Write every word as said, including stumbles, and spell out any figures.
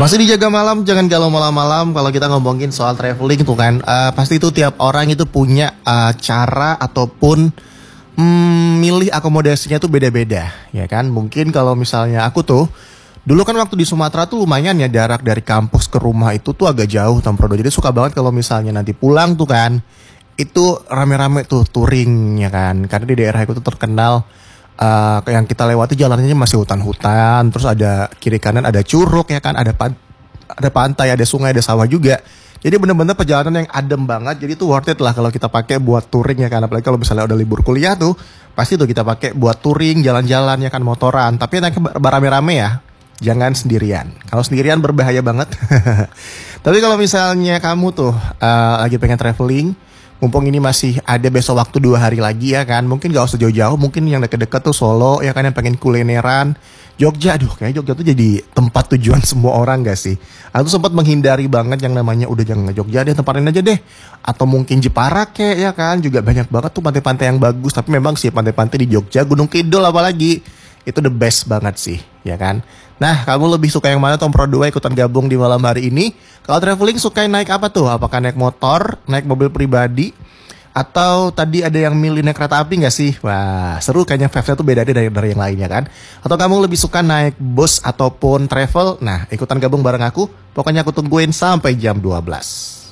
Masih dijaga malam, jangan galau malam-malam. Kalau kita ngomongin soal traveling tuh kan, uh, pasti itu tiap orang itu punya uh, cara ataupun hmm, milih akomodasinya tuh beda-beda, ya kan? Mungkin kalau misalnya aku tuh, dulu kan waktu di Sumatera tuh lumayan ya jarak dari kampus ke rumah itu tuh agak jauh, Tamprodo. Jadi suka banget kalau misalnya nanti pulang tuh kan, itu rame-rame tuh touring ya kan. Karena di daerah itu tuh terkenal uh, yang kita lewati jalannya masih hutan-hutan, terus ada kiri kanan ada curug ya kan, ada pan- ada pantai, ada sungai, ada sawah juga. Jadi bener-bener perjalanan yang adem banget. Jadi tuh worth it lah kalau kita pakai buat touring ya kan. Apalagi kalau misalnya udah libur kuliah tuh, pasti tuh kita pakai buat touring, jalan-jalan ya kan, motoran. Tapi naiknya berame-rame ya, jangan sendirian. Kalau sendirian berbahaya banget. Tapi kalau misalnya kamu tuh uh, lagi pengen traveling, mumpung ini masih ada besok waktu dua hari lagi ya kan, mungkin gak usah jauh-jauh, mungkin yang deket-deket tuh Solo ya kan, yang pengen kulineran. Jogja, aduh kayak Jogja tuh jadi tempat tujuan semua orang gak sih? Aku sempat menghindari banget yang namanya udah jangan ke Jogja deh, tempatin aja deh. Atau mungkin Jepara kayak ya kan, juga banyak banget tuh pantai-pantai yang bagus. Tapi memang sih pantai-pantai di Jogja, Gunung Kidul apalagi, itu the best banget sih, ya kan? Nah, kamu lebih suka yang mana Tom Pro dua ikutan gabung di malam hari ini? Kalau traveling suka naik apa tuh? Apakah naik motor, naik mobil pribadi, atau tadi ada yang milih naik kereta api gak sih? Wah, seru kayaknya vibe-nya tuh beda dari, dari yang lainnya kan? Atau kamu lebih suka naik bus ataupun travel? Nah, ikutan gabung bareng aku. Pokoknya aku tungguin sampai jam dua belas.